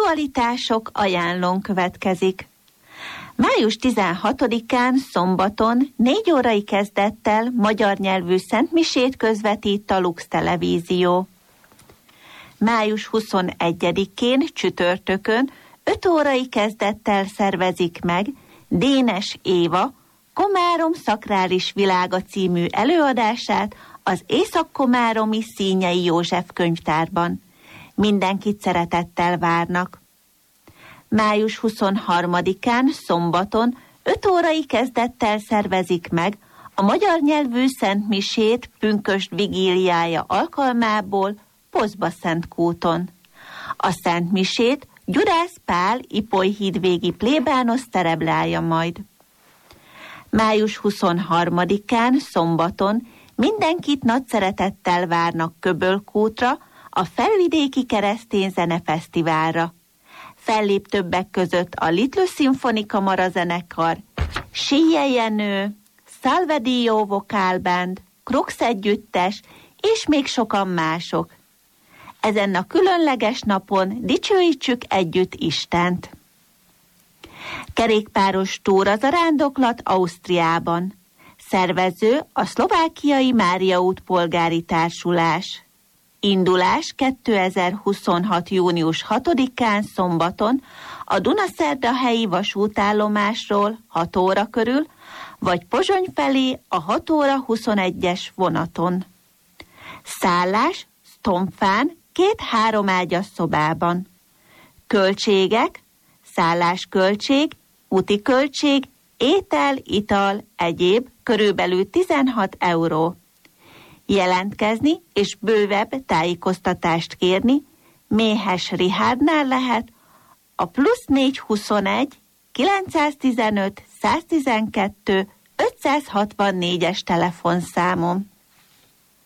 Aktualitások ajánlón következik. Május 16-án szombaton 4 órai kezdettel magyar nyelvű szentmisét közvetít a Lux Televízió. Május 21-én csütörtökön 5 órai kezdettel szervezik meg Dénes Éva Komárom szakrális világa című előadását az Észak-Komáromi Színyei József könyvtárban. Mindenkit szeretettel várnak. Május 23-án szombaton 5 órai kezdettel szervezik meg a magyar nyelvű szentmisét pünkösd vigíliája alkalmából Poszba-Szentkúton. A szentmisét Gyurász Pál Ipolyhídvégi plébános szereblálja majd. Május 23-án szombaton mindenkit nagy szeretettel várnak Köbölkútra, a Felvidéki Keresztény Zenefesztiválra. Fellép többek között a Little Symphony Kamara zenekar, Síje Jenő, Salve Dio vokálband, Krux együttes és még sokan mások. Ezen a különleges napon dicsőítsük együtt Istent. Kerékpáros túra zarándoklat Ausztriában. Szervező a Szlovákiai Mária út polgári társulás. Indulás 2026. június 6-án szombaton a Dunaszerdahelyi vasútállomásról 6 óra körül, vagy Pozsony felé a 6 óra 21-es vonaton. Szállás Sztomfán 2-3 ágyas szobában. Költségek, szállásköltség, úti költség, étel, ital, egyéb körülbelül 16 euró. Jelentkezni és bővebb tájékoztatást kérni Méhes Richardnál lehet a +421 915 112 564-es telefonszámon.